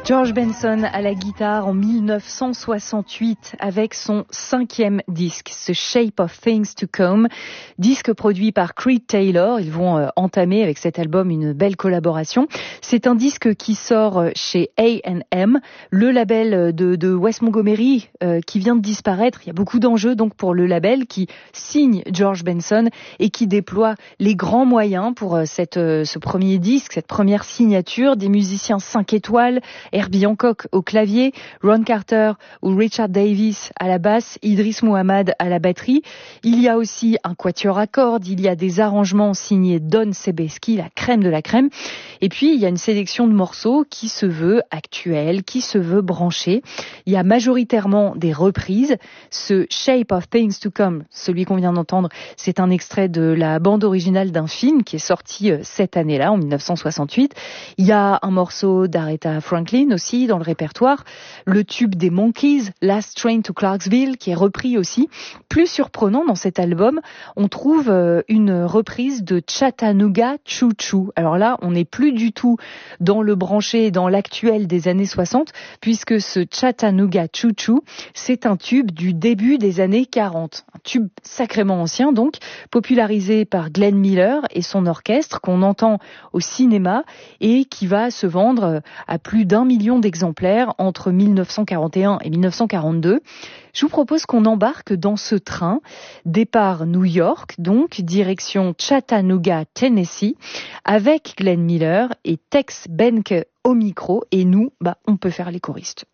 George Benson à la guitare en 1968 avec son 5e disque, The Shape of Things to Come, disque produit par Creed Taylor. Ils vont entamer avec cet album une belle collaboration. C'est un disque qui sort chez A&M, le label de Wes Montgomery qui vient de disparaître. Il y a beaucoup d'enjeux donc pour le label qui signe George Benson et qui déploie les grands moyens pour ce premier disque, cette première signature, des musiciens 5 étoiles, Herbie Hancock au clavier, Ron Carter ou Richard Davis à la basse, Idris Muhammad à la batterie. Il y a aussi un quatuor à cordes, il y a des arrangements signés Don Sebesky, la crème de la crème. Et puis, il y a une sélection de morceaux qui se veut actuelle, qui se veut branchée. Il y a majoritairement des reprises. Ce Shape of Things to Come, celui qu'on vient d'entendre, c'est un extrait de la bande originale d'un film qui est sorti cette année-là, en 1968. Il y a un morceau d'Aretha Franklin aussi dans le répertoire, le tube des Monkees, Last Train to Clarksville, qui est repris aussi. Plus surprenant dans cet album, on trouve une reprise de Chattanooga Choo Choo. Alors là, on n'est plus du tout dans le branché, dans l'actuel des années 60, puisque ce Chattanooga Choo Choo, c'est un tube du début des années 40. Un tube sacrément ancien, donc, popularisé par Glenn Miller et son orchestre, qu'on entend au cinéma et qui va se vendre à plus d'1 million d'exemplaires entre 1941 et 1942. Je vous propose qu'on embarque dans ce train, départ New York, donc direction Chattanooga, Tennessee, avec Glenn Miller et Tex Benke au micro, et nous, on peut faire les choristes.